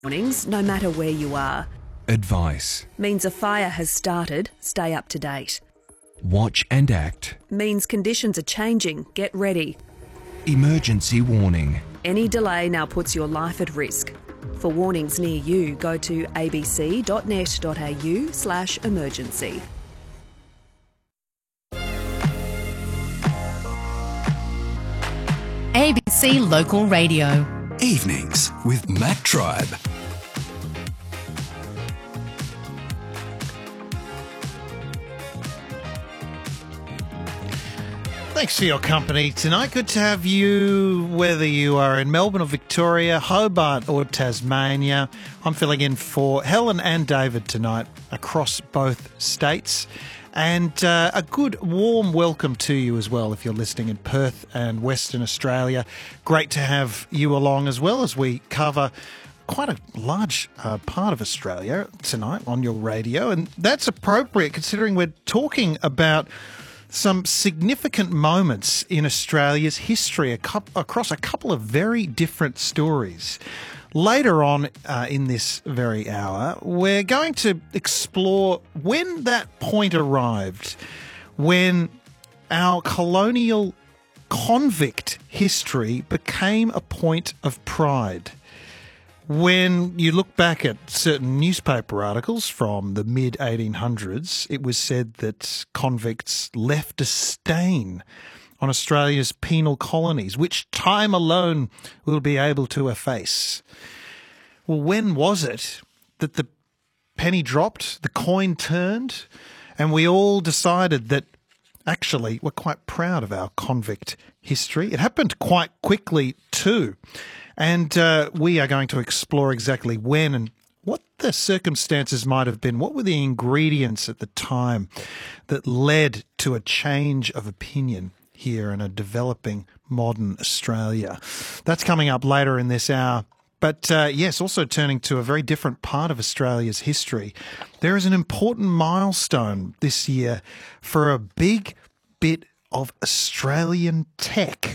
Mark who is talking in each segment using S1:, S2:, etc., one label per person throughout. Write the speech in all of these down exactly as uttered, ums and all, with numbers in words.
S1: Warnings, no matter where you are.
S2: Advice.
S1: Means a fire has started, stay up to date.
S2: Watch and act.
S1: Means conditions are changing, get ready.
S2: Emergency warning.
S1: Any delay now puts your life at risk. For warnings near you, go to abc.net.au slash emergency.
S3: A B C Local Radio.
S4: Evenings with Matt Tribe.
S5: Thanks for your company tonight. Good to have you, whether you are in Melbourne or Victoria, Hobart or Tasmania. I'm filling in for Helen and David tonight across both states. And uh, a good warm welcome to you as well if you're listening in Perth and Western Australia. Great to have you along as well as we cover quite a large uh, part of Australia tonight on your radio. And that's appropriate considering we're talking about some significant moments in Australia's history across a couple of very different stories. Later on uh, in this very hour, we're going to explore when that point arrived, when our colonial convict history became a point of pride. When you look back at certain newspaper articles from the mid eighteen hundreds, it was said that convicts left a stain on Australia's penal colonies, which time alone will be able to efface. Well, when was it that the penny dropped, the coin turned, and we all decided that actually we're quite proud of our convict history? It happened quite quickly too. And uh, we are going to explore exactly when and what the circumstances might have been. What were the ingredients at the time that led to a change of opinion here in a developing modern Australia? That's coming up later in this hour. But uh, yes, also turning to a very different part of Australia's history. There is an important milestone this year for a big bit of Australian tech.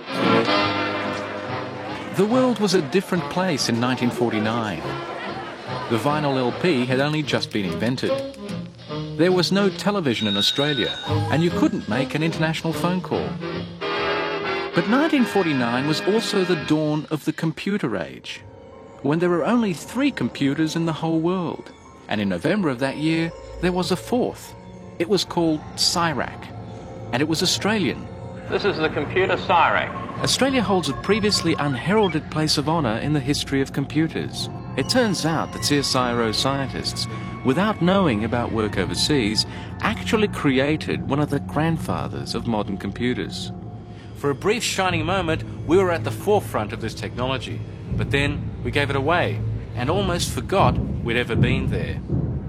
S6: The world was a different place in nineteen forty-nine. The vinyl L P had only just been invented. There was no television in Australia, and you couldn't make an international phone call. But nineteen forty-nine was also the dawn of the computer age, when there were only three computers in the whole world. And in November of that year, there was a fourth. It was called C I R A C, and it was Australian.
S7: This is the computer C I R A C.
S6: Australia holds a previously unheralded place of honour in the history of computers. It turns out that C S I R O scientists, without knowing about work overseas, actually created one of the grandfathers of modern computers. For a brief shining moment, we were at the forefront of this technology, but then we gave it away and almost forgot we'd ever been there.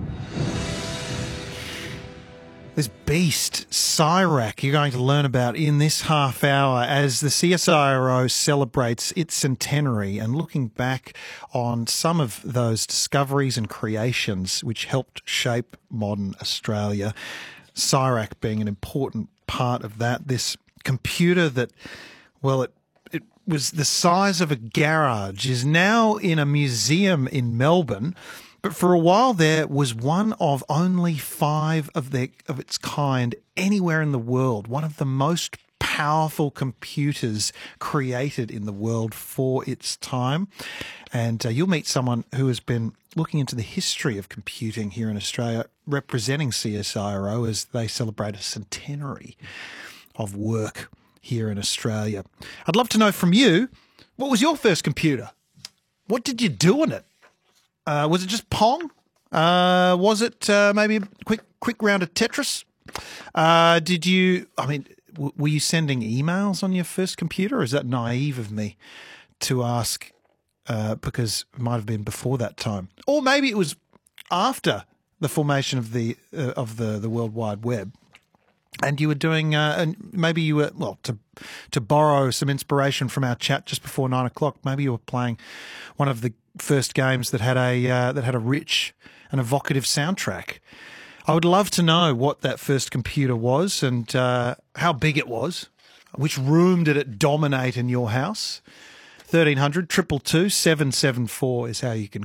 S5: This beast, C I R A C, you're going to learn about in this half hour as the C S I R O celebrates its centenary and looking back on some of those discoveries and creations which helped shape modern Australia. C I R A C being an important part of that. This computer that, well, it it was the size of a garage, is now in a museum in Melbourne. But for a while there was one of only five of their of its kind anywhere in the world, one of the most powerful computers created in the world for its time. And uh, you'll meet someone who has been looking into the history of computing here in Australia, representing C S I R O as they celebrate a centenary of work here in Australia. I'd love to know from you, what was your first computer? What did you do on it? Uh, was it just Pong? Uh, was it uh, maybe a quick quick round of Tetris? Uh, did you, I mean, w- were you sending emails on your first computer, or is that naive of me to ask uh, because it might have been before that time? Or maybe it was after the formation of the uh, of the, the World Wide Web. And you were doing, uh, and maybe you were, well, to to borrow some inspiration from our chat just before nine o'clock, maybe you were playing one of the first games that had a uh, that had a rich and evocative soundtrack. I would love to know what that first computer was and uh, how big it was. Which room did it dominate in your house? thirteen hundred, two two two, seven seven four is how you can